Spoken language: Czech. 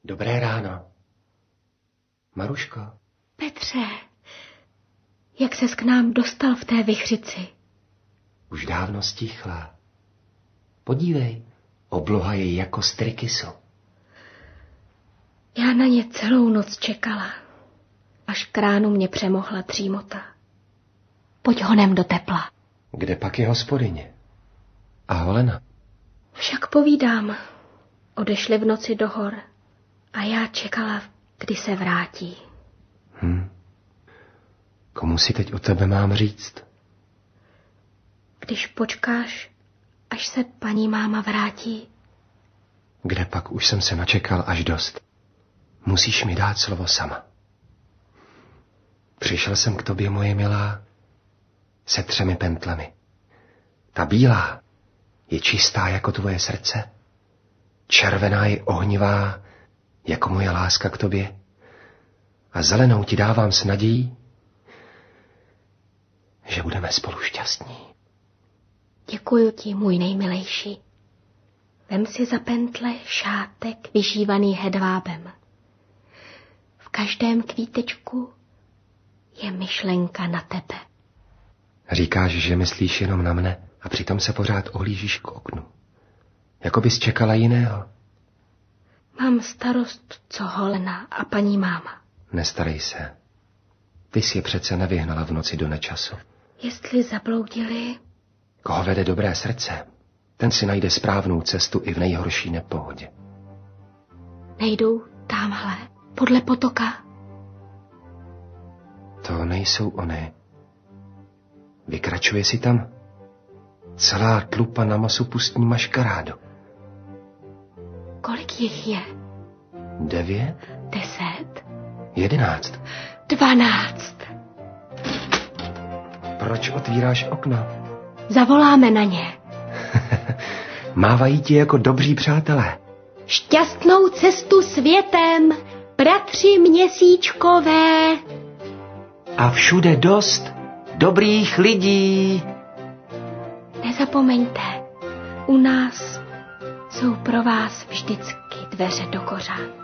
Dobré ráno. Maruško. Petře, jak ses k nám dostal v té vichřici? Už dávno stichla. Podívej, obloha je jako z trykysu. Já na ně celou noc čekala, až k ránu mě přemohla dřímota. Pojď honem do tepla. Kde pak je hospodyně? A Holena? Však povídám, odešli v noci do hor a já čekala, kdy se vrátí. Komu si teď o tebe mám říct? Když počkáš, až se paní máma vrátí. Kde pak už jsem se načekal až dost. Musíš mi dát slovo sama. Přišel jsem k tobě, moje milá, se 3 pentlemi. Ta bílá je čistá jako tvoje srdce, červená je ohnivá jako moje láska k tobě a zelenou ti dávám s nadějí, že budeme spolu šťastní. Děkuju ti, můj nejmilejší. Vem si za pentle šátek vyšívaný hedvábem. V každém kvítečku je myšlenka na tebe. Říkáš, že myslíš jenom na mne a přitom se pořád ohlížíš k oknu. Jako bys čekala jiného. Mám starost, co Holena a paní máma. Nestarej se. Ty jsi je přece nevyhnala v noci do nečasu. Jestli zabloudili... Koho vede dobré srdce, ten si najde správnou cestu i v nejhorší nepohodě. Nejdou támhle, podle potoka. To nejsou ony. Vykračuje si tam celá tlupa na masu pustní maškarádu. Kolik jich je? 9? 10? 11. 12. Proč otvíráš okno? Zavoláme na ně. Mávají ti jako dobří přátelé. Šťastnou cestu světem, bratři měsíčkové. A všude dost dobrých lidí. Nezapomeňte, u nás jsou pro vás vždycky dveře do kořán.